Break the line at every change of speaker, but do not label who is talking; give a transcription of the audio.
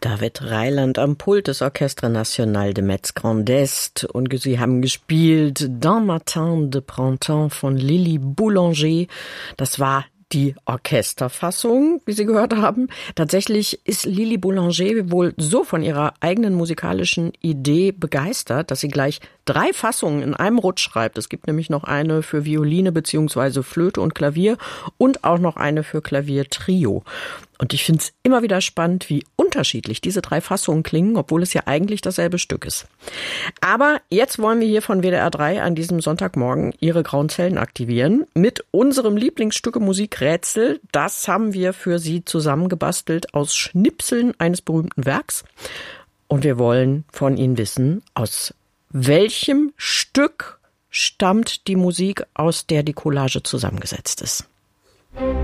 David Reiland am Pult des Orchestre National de Metz Grand Est und sie haben gespielt D'un Matin de Printemps von Lily Boulanger. Das war die Orchesterfassung, wie Sie gehört haben. Tatsächlich ist Lily Boulanger wohl so von ihrer eigenen musikalischen Idee begeistert, dass sie gleich 3 Fassungen in einem Rutsch schreibt. Es gibt nämlich noch eine für Violine bzw. Flöte und Klavier und auch noch eine für Klavier-Trio. Und ich finde es immer wieder spannend, wie unterschiedlich diese 3 Fassungen klingen, obwohl es ja eigentlich dasselbe Stück ist. Aber jetzt wollen wir hier von WDR 3 an diesem Sonntagmorgen Ihre grauen Zellen aktivieren mit unserem Lieblingsstücke Musikrätsel. Das haben wir für Sie zusammengebastelt aus Schnipseln eines berühmten Werks. Und wir wollen von Ihnen wissen, aus welchem Stück stammt die Musik, aus der die Collage zusammengesetzt ist.